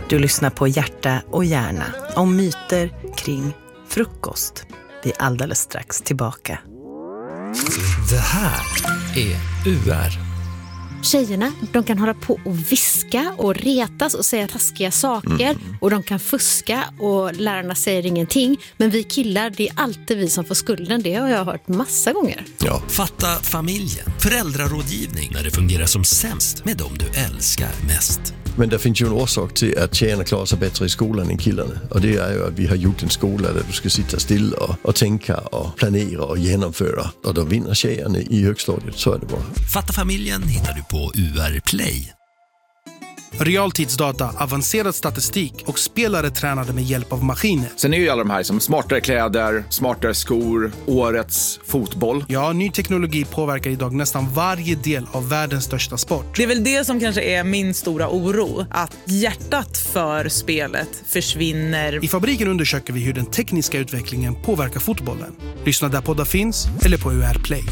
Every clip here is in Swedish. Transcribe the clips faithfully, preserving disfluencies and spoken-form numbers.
Du lyssnar på Hjärta och hjärna om myter kring frukost. Vi är alldeles strax tillbaka. Det här är U R. Tjejerna, de kan hålla på och viska och retas och säga taskiga saker. Mm. Och de kan fuska och lärarna säger ingenting. Men vi killar, det är alltid vi som får skulden. Det har jag hört massa gånger. Ja. Fatta familjen. Föräldrarådgivning när det fungerar som sämst med dem du älskar mest. Men det finns ju en orsak till att tjejerna klarar sig bättre i skolan än killarna. Och det är ju att vi har gjort en skola där du ska sitta still och, och tänka och planera och genomföra. Och då vinner tjejerna i högstadiet, så är det bara. Fatta familjen hittar du på U R Play. Realtidsdata, avancerad statistik och spelare tränade med hjälp av maskiner. Sen är ju alla de här som smartare kläder, smartare skor, årets fotboll. Ja, ny teknologi påverkar idag nästan varje del av världens största sport. Det är väl det som kanske är min stora oro, att hjärtat för spelet försvinner. I Fabriken undersöker vi hur den tekniska utvecklingen påverkar fotbollen. Lyssna där poddar finns eller på U R Play.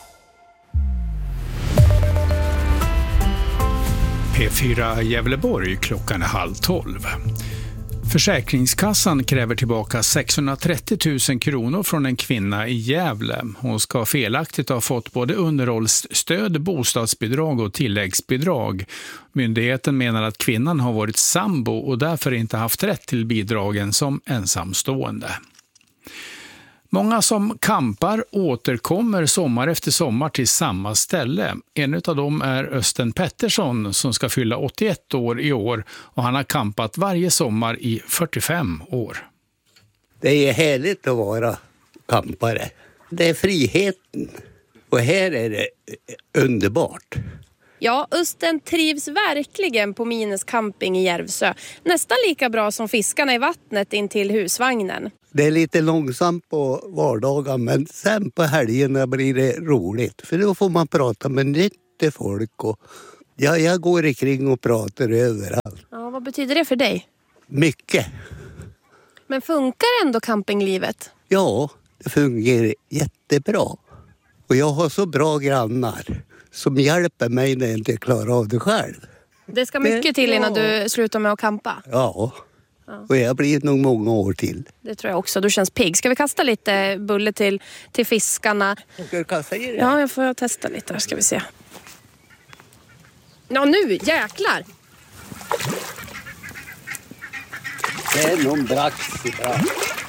P fyra Gävleborg, klockan är halv tolv. Försäkringskassan kräver tillbaka sexhundratrettio tusen kronor från en kvinna i Gävle. Hon ska felaktigt ha fått både underhållsstöd, bostadsbidrag och tilläggsbidrag. Myndigheten menar att kvinnan har varit sambo och därför inte haft rätt till bidragen som ensamstående. Många som kampar återkommer sommar efter sommar till samma ställe. En av dem är Östen Pettersson som ska fylla åttioett år i år och han har kampat varje sommar i fyrtiofem år. Det är härligt att vara kampare. Det är friheten och här är det underbart. Ja, Östen trivs verkligen på Mines camping i Järvsö. Nästan lika bra som fiskarna i vattnet in till husvagnen. Det är lite långsamt på vardagar, men sen på helgerna blir det roligt. För då får man prata med nytt folk och ja, jag går ikring och pratar överallt. Ja, vad betyder det för dig? Mycket. Men funkar ändå campinglivet? Ja, det fungerar jättebra. Och jag har så bra grannar som hjälper mig när jag inte klarar av det själv. Det ska mycket till innan du slutar med att kampa? Ja, och jag blir nog många år till. Det tror jag också. Du känns pigg. Ska vi kasta lite bulle till, till fiskarna? Ska du kasta i det? Ja, jag får testa lite. Här ska vi se. Ja, nu! Jäklar! Det är någon brax i brax.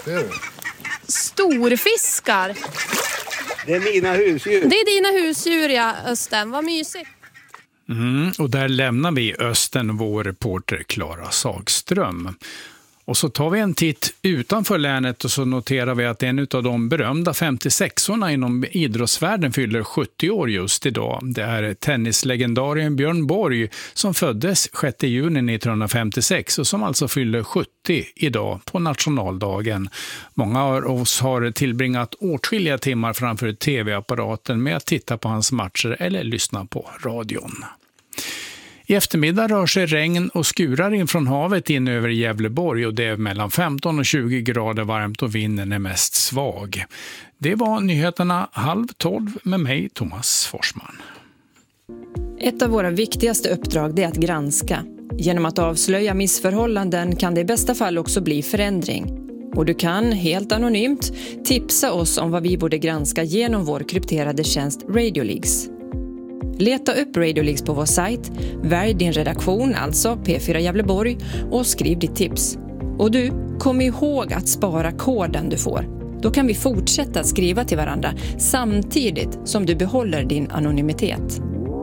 Storfiskar! Det är mina husdjur. Det är dina husdjur, ja, Östen. Vad mysigt. Mm, och där lämnar vi Östen, vår reporter Klara Sagström. Och så tar vi en titt utanför länet och så noterar vi att en av de berömda femtiosexorna inom idrottsvärlden fyller sjuttio år just idag. Det är tennislegendarien Björn Borg som föddes sjätte juni nittonhundrafemtiosex och som alltså fyller sjuttio idag på nationaldagen. Många av oss har tillbringat åtskilliga timmar framför tv-apparaten med att titta på hans matcher eller lyssna på radion. I eftermiddag rör sig regn och skurar in från havet in över Gävleborg och det är mellan femton och tjugo grader varmt och vinden är mest svag. Det var nyheterna halv tolv med mig, Thomas Forsman. Ett av våra viktigaste uppdrag är att granska. Genom att avslöja missförhållanden kan det i bästa fall också bli förändring. Och du kan, helt anonymt, tipsa oss om vad vi borde granska genom vår krypterade tjänst RadioLeaks. Leta upp RadioLeaks på vår sajt, välj din redaktion, alltså P fyra Gävleborg, och skriv ditt tips. Och du, kom ihåg att spara koden du får. Då kan vi fortsätta att skriva till varandra samtidigt som du behåller din anonymitet.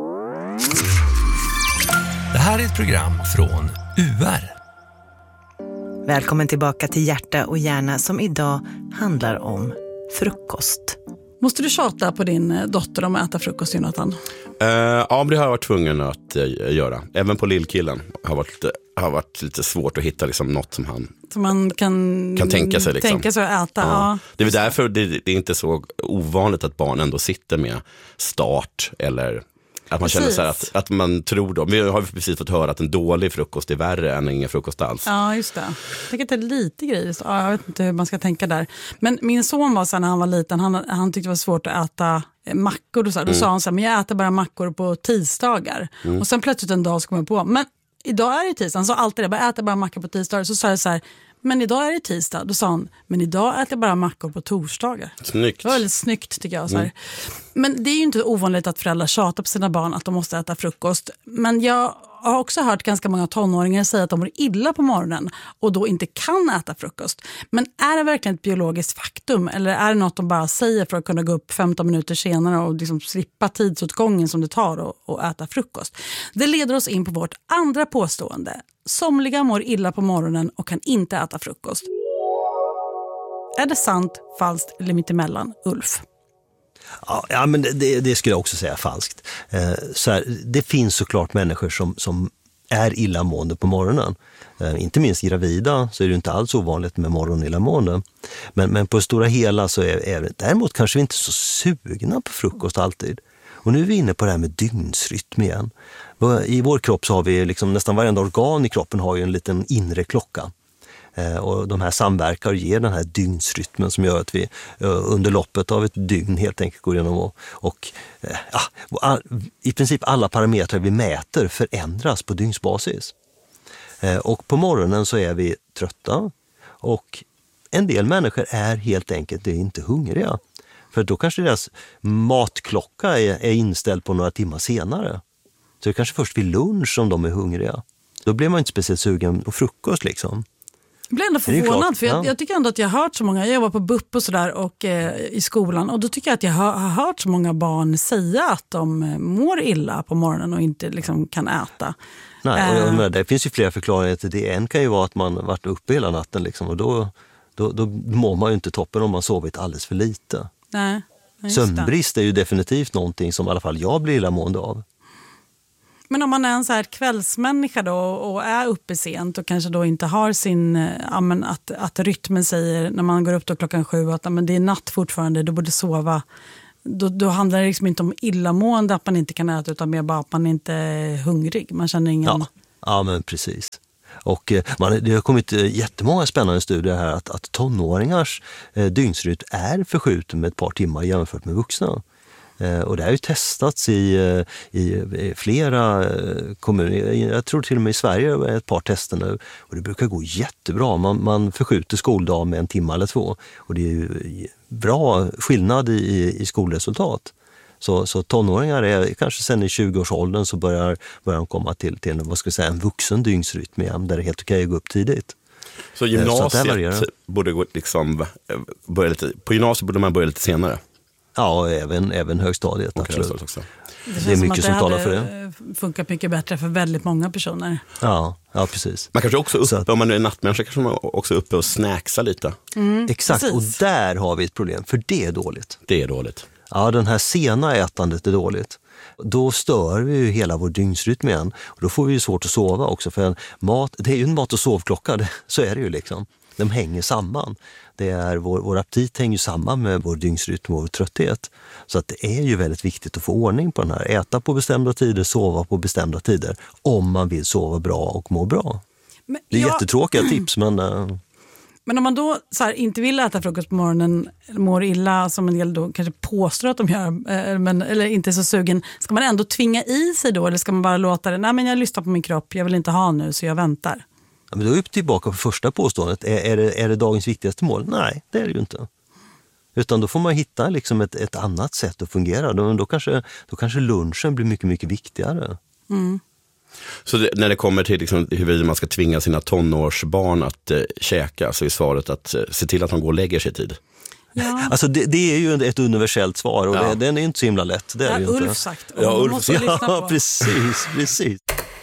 Det här är ett program från U R. Välkommen tillbaka till Hjärta och hjärna som idag handlar om frukost. Måste du tjata på din dotter om att äta frukost, Jonathan? Uh, ja, det har jag varit tvungen att uh, göra. Även på lillkillen har varit, uh, har varit lite svårt att hitta liksom, något som han som man kan, kan tänka sig. Liksom. Tänka sig att äta. Ja. Ja. Det är därför det, det är inte så ovanligt att barn ändå sitter med start eller att man precis. Känner så här att, att man tror då. Vi har precis fått höra att en dålig frukost är värre än ingen frukost alls. Ja, just det. Jag tycker att det är lite grejer. Ja, jag vet inte hur man ska tänka där. Men min son var så här, när han var liten, han, han tyckte det var svårt att äta mackor. Och så här. Då mm. sa han så här, men jag äter bara mackor på tisdagar. Mm. Och sen plötsligt en dag så kom jag på, men idag är det tisdag. Han sa alltid det, bara äta bara macka på tisdagar. Så sa jag så här, men idag är det tisdag. Då sa han, men idag äter jag bara mackor på torsdagar. Snyggt. Det var väldigt snyggt tycker jag. Så här. Mm. Men det är ju inte ovanligt att föräldrar tjatar på sina barn att de måste äta frukost. Men jag har också hört ganska många tonåringar säga att de mår illa på morgonen och då inte kan äta frukost. Men är det verkligen ett biologiskt faktum eller är det något de bara säger för att kunna gå upp femton minuter senare och liksom slippa tidsåtgången som det tar att äta frukost? Det leder oss in på vårt andra påstående. Somliga mår illa på morgonen och kan inte äta frukost. Är det sant, falskt eller mittemellan, Ulf? Ja, men det, det skulle jag också säga falskt. Eh, så här, det finns såklart människor som, som är illamående på morgonen. Eh, inte minst gravida så är det inte alls ovanligt med morgonillamående. Men, men på det stora hela så är, är det däremot kanske vi inte så sugna på frukost alltid. Och nu är vi inne på det här med dygnsrytm igen. I vår kropp så har vi liksom, nästan varje organ i kroppen har ju en liten inre klocka. Och de här samverkar och ger den här dygnsrytmen som gör att vi under loppet av ett dygn helt enkelt går igenom och, och ja, i princip alla parametrar vi mäter förändras på dygnsbasis. Och på morgonen så är vi trötta och en del människor är helt enkelt inte hungriga. För då kanske deras matklocka är, är inställd på några timmar senare. Så det är kanske först vid lunch som de är hungriga. Då blir man inte speciellt sugen på frukost liksom. Jag blir ändå förvånad för jag, jag tycker ändå att jag har hört så många, jag jobbar på B U P och sådär och eh, i skolan och då tycker jag att jag har, har hört så många barn säga att de mår illa på morgonen och inte liksom kan äta. Nej, och eh. men det finns ju flera förklaringar till det. En kan ju vara att man varit uppe hela natten liksom, och då, då, då mår man ju inte toppen om man sovit alldeles för lite. Nej, sömnbrist är ju definitivt någonting som i alla fall jag blir illamående av. Men om man är en så här kvällsmänniska då och är uppe sent och kanske då inte har sin, ja, men att, att rytmen säger när man går upp då klockan sju att ja, men det är natt fortfarande, du borde sova. Då, då handlar det liksom inte om illamående att man inte kan äta utan mer bara att man inte är hungrig. Man känner ingen... Ja, ja men precis. Och man, det har kommit jättemånga spännande studier här att, att tonåringars eh, dygnsrytm är förskjuten med ett par timmar jämfört med vuxna. Eh, och det har ju testats i, i, i flera kommuner. Jag tror till och med i Sverige är ett par tester nu. Och det brukar gå jättebra. Man, man förskjuter skoldag med en timme eller två. Och det är ju bra skillnad i, i skolresultat. Så, så tonåringar är kanske sen i tjugoårsåldern så börjar, börjar de komma till, till vad ska jag säga, en vuxen dygnsrytm igen där det är helt okej att gå upp tidigt. Så gymnasiet så borde gå liksom, börja lite, på gymnasiet borde man börja lite senare? Ja, även, även högstadiet, och absolut. Också. Det, det är mycket som, som talar för det. Det funkar mycket bättre för väldigt många personer. Ja, ja precis. Man kanske också uppe, att, om man är nattmänniska kanske man också är uppe och snacksa lite. Mm, exakt, precis. Och där har vi ett problem, för det är dåligt. Det är dåligt. Ja, den här sena ätandet är dåligt. Då stör vi ju hela vår dygnsrytm igen. Och då får vi ju svårt att sova också. För en mat, det är ju en mat- och sovklocka, det, så är det ju liksom. De hänger samman. Det är, vår, vår aptit hänger samman med vår dygnsrytm och vår trötthet. Så att det är ju väldigt viktigt att få ordning på den här. Äta på bestämda tider, sova på bestämda tider. Om man vill sova bra och må bra. Men det är jag... jättetråkiga tips, men... Uh... Men om man då så här, inte vill äta frukost på morgonen, mår illa som en del då kanske påstår att de gör, men, eller inte är så sugen, ska man ändå tvinga i sig då eller ska man bara låta det, nej men jag lyssnar på min kropp, jag vill inte ha nu så jag väntar? Ja, men då är vi tillbaka på första påståendet, är, är, det, är det dagens viktigaste mål? Nej, det är det ju inte. Utan då får man hitta liksom ett, ett annat sätt att fungera, då, då, kanske, då kanske lunchen blir mycket, mycket viktigare. Mm. Så det, när det kommer till liksom, hur man ska tvinga sina tonårsbarn att eh, käka så är svaret att eh, se till att de går och lägger sig i tid. Ja. Alltså det, det är ju ett universellt svar och ja. det, den är inte så himla lätt. Det är ja, det ju Ulf inte. sagt. Ja, Ulf måste lyssna på. Ja, precis, precis.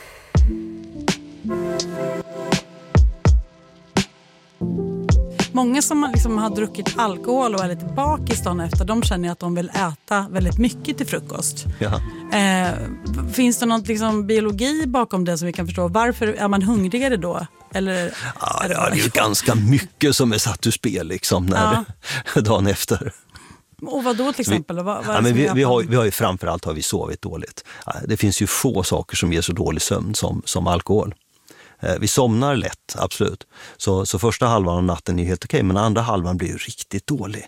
Många som liksom har druckit alkohol och är lite bakis dagen efter, de känner att de vill äta väldigt mycket till frukost. Ja. Eh, finns det någon liksom biologi bakom det som vi kan förstå? Varför är man hungrigare då? Eller, ja, är det, ja, det är ju ganska mycket som är satt ur spel liksom, när ja. dagen efter. Och vad då till exempel? Vi, vad, vad ja, men vi, vi, har, vi har ju framförallt har vi sovit dåligt. Det finns ju få saker som ger så dålig sömn som, som alkohol. Vi somnar lätt, absolut. Så, så första halvan av natten är helt okej, men andra halvan blir ju riktigt dålig.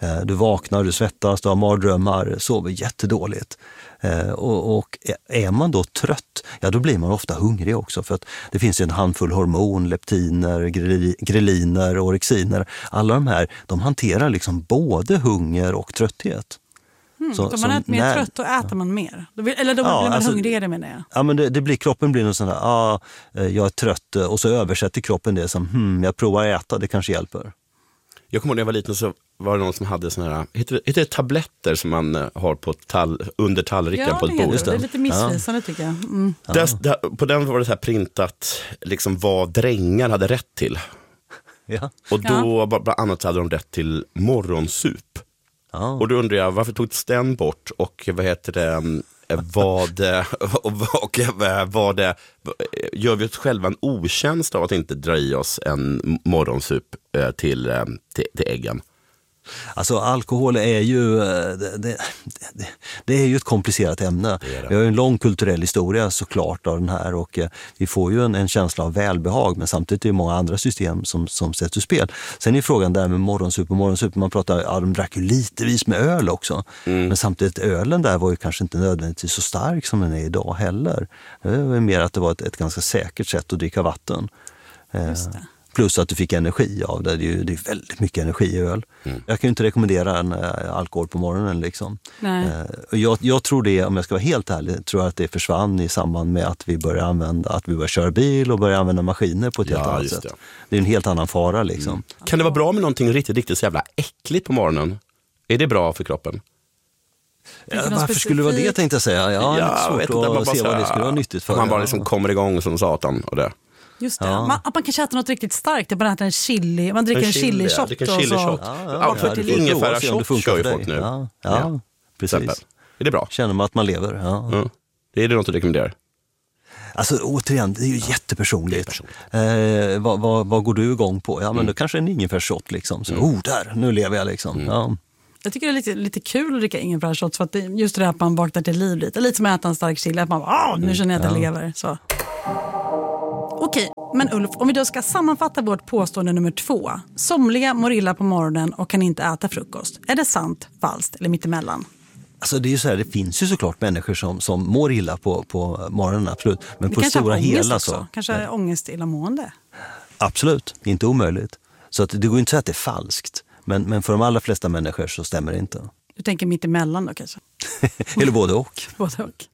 Du vaknar, du svettas, du har mardrömmar, sover jättedåligt. Och, och är man då trött, ja då blir man ofta hungrig också, för att det finns en handfull hormon, leptiner, greliner, orexiner. Alla de här, de hanterar liksom både hunger och trötthet. Mm, så, om man är mer när, trött, då äter man mer. Då vill, eller då ja, blir man alltså, hungrigare, menar jag. Ja, men det, det blir, kroppen blir något sånt här, ah, jag är trött, och så översätter kroppen det som, hmm, jag provar att äta, det kanske hjälper. Jag kommer ihåg när jag var liten så var det någon som hade såna här, heter det, heter det tabletter som man har på tall, under tallriken ja, på ett bord? Ja, det är lite missvisande ja. tycker jag. Mm. Där, där, på den var det så här printat liksom vad drängar hade rätt till. Ja. Och då ja. bland annat hade de rätt till morgonsup. Ja. Och då undrar jag, varför togs den bort? Och vad heter det... Vad, och, och, vad det, gör vi oss själva en otjänst av att inte dra i oss en morgonsup till, till, till äggen? Alltså alkohol är ju det, det, det, det är ju ett komplicerat ämne. Det det. Vi har ju en lång kulturell historia såklart av den här, och vi får ju en, en känsla av välbehag, men samtidigt är det många andra system som, som sätts ur spel. Sen är frågan där med morgonsup och morgonsup, man pratar, ja de drack ju litevis med öl också, mm. men samtidigt ölen där var ju kanske inte nödvändigtvis så stark som den är idag heller. Det var mer att det var ett, ett ganska säkert sätt att dricka vatten. Just det. Plus att du fick energi av det. Det är ju det är väldigt mycket energi i öl. Mm. Jag kan ju inte rekommendera en äh, alkohol på morgonen. Liksom. Nej. Äh, jag, jag tror det, om jag ska vara helt ärlig, tror jag att det försvann i samband med att vi började använda, att vi började köra bil och började använda maskiner på ett ja, helt annat sätt. Det. det är en helt annan fara liksom. Mm. Kan det vara bra med någonting riktigt, riktigt så jävla äckligt på morgonen? Är det bra för kroppen? Ja, varför skulle det vara det, tänkte jag säga? Ja, ja det är svårt att se vad det skulle vara nyttigt för. Man bara liksom kommer igång som satan och det. Just det. Ja. Man, man kanske äter något riktigt starkt. Man äter en chili, man dricker en, en chili shot. Ja, en chili shot. Ja, ja, ja, ja, för ingefära shot kör ju folk nu. Ja, ja, ja. Precis. Är det bra? Känner man att man lever. Ja. Mm. Det är det något du rekommenderar? Alltså återigen, det är ju jättepersonligt. jättepersonligt. Eh, vad, vad, vad går du igång på? Ja, men mm. då kanske en ingefära shot liksom. Så, mm. oh, där, nu lever jag liksom. Mm. Ja. Jag tycker det är lite, lite kul att dricka ingefära shots, för att det, just det här att man vaknar till liv lite. Lite som att äta en stark chili, att man bara, nu känner jag att jag ja. lever. Så. Okej, men Ulf, om vi då ska sammanfatta vårt påstående nummer två. Somliga mår illa på morgonen och kan inte äta frukost. Är det sant, falskt eller mittemellan? Alltså det är ju så här, det finns ju såklart människor som, som mår illa på, på morgonen, absolut. Men det på stora hela också. så. Kanske är ångest illamående. Absolut, inte omöjligt. Så att det går inte så att det är falskt. Men, men för de allra flesta människor så stämmer det inte. Du tänker mittemellan då kanske? Eller både och. Både och.